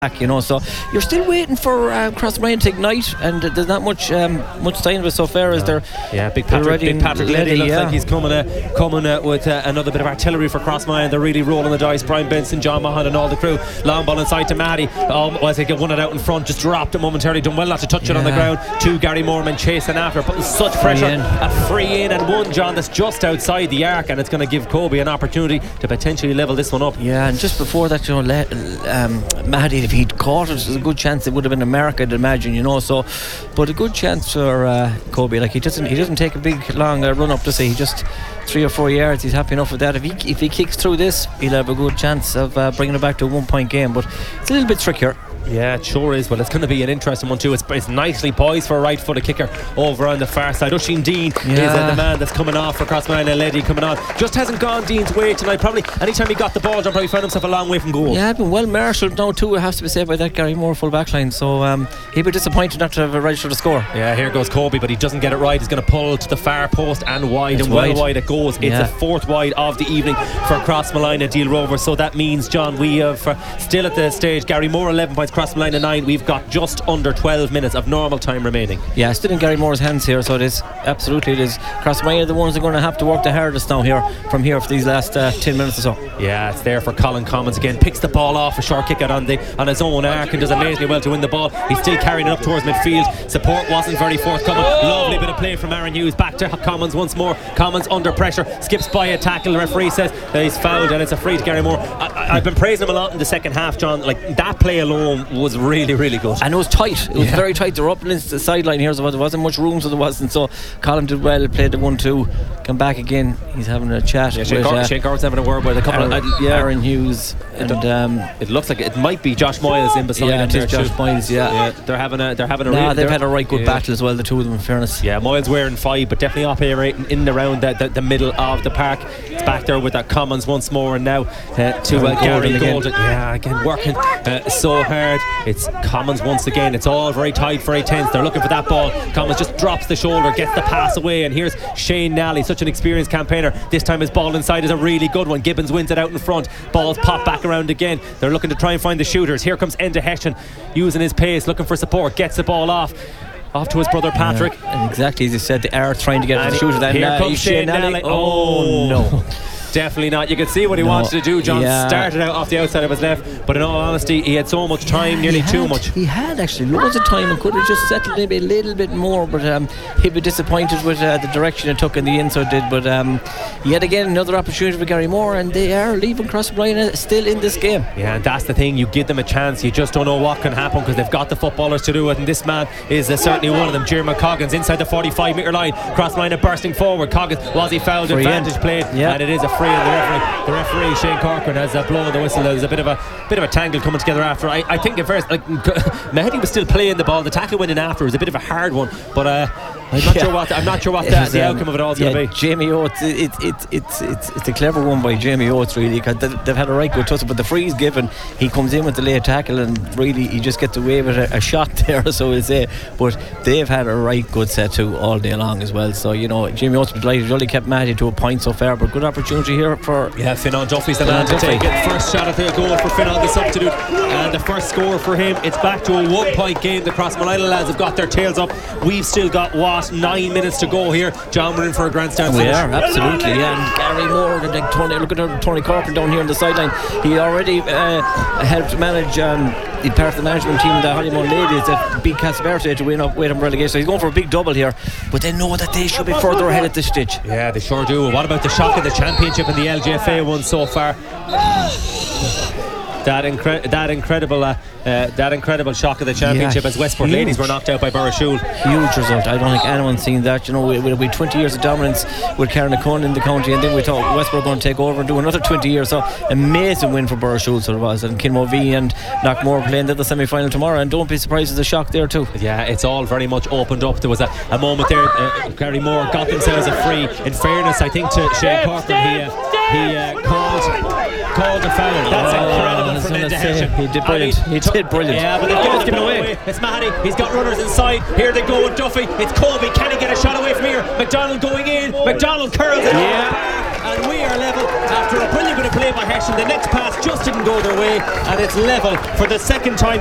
You know, so you're still waiting for Crossmaglen to ignite, and there's not much sign of it so far. Is there? Yeah, big Patrick Leddy looks like he's coming with another bit of artillery for Crossmaglen. They're really rolling the dice. Brian Benson, John Mahan and all the crew. Long ball inside to Maddie. As they get one out in front, just dropped it momentarily. Done well not to touch it on the ground. Two Gary Moorman chasing after, putting such pressure. A free in and one, John, that's just outside the arc, and it's going to give Kobe an opportunity to potentially level this one up. Yeah, and just before that, you know, Maddie, if he'd caught it, there's a good chance it would have been America, I'd imagine, you know. So, but a good chance for Kobe. Like he doesn't take a big long run up to say. He just 3 or 4 yards. He's happy enough with that. If he kicks through this, he'll have a good chance of bringing it back to a 1 point game. But it's a little bit trickier. Yeah, it sure is. Well, it's going to be an interesting one too. It's nicely poised for a right footed kicker over on the far side. Oisin Dean is the man that's coming off for Crossmaglen. Leddy coming on. Just hasn't gone Dean's way tonight. Probably anytime he got the ball, John probably found himself a long way from goal. Yeah, been well marshalled now too, it has to be said, by that Gary Moore full back line. So he'd be disappointed not to have registered a score. Yeah, here goes Kobe, but he doesn't get it right. He's going to pull to the far post and wide, and well wide it goes. It's a fourth wide of the evening for Crossmaglen and Deal Rovers. So that means, John, we have still at the stage Gary Moore 11 points, Crossmaglen 9. We've got just under 12 minutes of normal time remaining. Yeah, still in Gary Moore's hands here, so it is absolutely, it is. Crossmaglen are the ones that are going to have to work the hardest now here from here for these last 10 minutes or so. Yeah, it's there for Colin Commons again. Picks the ball off, a short kick out on his own arc, and does amazingly well to win the ball. He's still carrying it up towards midfield. Support wasn't very forthcoming. Lovely bit of play from Aaron Hughes. Back to Commons once more. Commons under pressure, skips by a tackle. The referee says that he's fouled, and it's a free to Gary Moore. I've been praising him a lot in the second half, John. Like, that play alone was really, really good. And it was tight. It was very tight. They were up against the sideline here, so there wasn't much room, so there wasn't. So Colin did well, played the 1-2, come back again. He's having a chat with Shane Cork's having a word with a couple of Aaron Hughes, and it looks like it might be Josh Moyles in beside him. Yeah, Josh Moyles. They're having a they've had a right good battle as well, the two of them, in fairness. Yeah, Moyles wearing 5, but definitely operating in and around the middle of the park. It's back there with that Commons once more, and now to Gary Golden. Yeah, again working so hard. It's Commons once again. It's all very tight, very tense. They're looking for that ball. Commons just drops the shoulder, gets the pass away, and here's Shane Nally, such an experienced campaigner. This time his ball inside is a really good one. Gibbons wins it out in front. Balls pop back around again. They're looking to try and find the shooters. Here comes Enda Heston using his pace, looking for support. Gets the ball off to his brother Patrick. And exactly as he said, they are trying to get the shooter. Then here comes Shane Nally. Oh no. Definitely not. You could see what he wanted to do. John started out off the outside of his left, but in all honesty, he had so much time, nearly too much. He had actually loads of time and could have just settled maybe a little bit more, but he'd be disappointed with the direction it took in the end, so it did. But yet again, another opportunity for Gary Moore, and they are leaving Crossmaglen still in this game. Yeah, and that's the thing. You give them a chance, you just don't know what can happen, because they've got the footballers to do it, and this man is certainly one of them. Jeremy Coggins inside the 45 metre line. Crossmaglen bursting forward. Coggins, was he fouled? Advantage played, and it is a free. And the referee Shane Corcoran has blown the whistle. There's a bit of a tangle coming together after. I think at first, like, Mehdi was still playing the ball. The tackle went in after. It was a bit of a hard one, but I'm not sure what the outcome of it all is going to be. Jamie Oates, it's a clever one by Jamie Oates, really, because they've had a right good tussle, but the free's given. He comes in with the late tackle, and really he just gets away with a shot there, so we'll say. But they've had a right good set to all day long as well. So, you know, Jamie Oates was delighted. He only kept Matty to a point so far, but good opportunity here for Finan Duffy's the man to take it. First shot at the goal for Finan, the substitute, and the first score for him. It's back to a 1 point game. The Crossmaglen lads have got their tails up. We've still got 9 minutes to go here. John, we're in for a grandstand finish. We are, absolutely. And Gary Moore, look at Tony Corcoran down here on the sideline. He already helped manage part of the management team, the Hollymount Ladies, that beat Casaberte to win up relegation. So he's going for a big double here, but they know that they should be further ahead at this stage. Yeah, they sure do. What about the shock of the championship and the LGFA one so far? That incredible shock of the championship as Westport Ladies were knocked out by Burrishoole. Huge result. I don't think anyone's seen that. You know, we 20 years of dominance with Carnacon in the county, and then we thought Westport were going to take over and do another 20 years. So amazing win for Burrishoole, so it was. And Kinmovee and Knockmore playing in the semi-final tomorrow, and don't be surprised there's a shock there too. Yeah, it's all very much opened up. There was a moment there. Gary Moore got themselves a free. In fairness, I think to Shane Corcoran, he called a foul. That's incredible from Enda Heston. He did brilliant. He did brilliant. Yeah, but they've given away. It's Mahoney. He's got runners inside. Here they go with Duffy. It's Colby. Can he get a shot away from here? McDonald going in. McDonald curls it. and we are level after a brilliant bit of play by Hersham. The next pass just didn't go their way, and it's level for the second time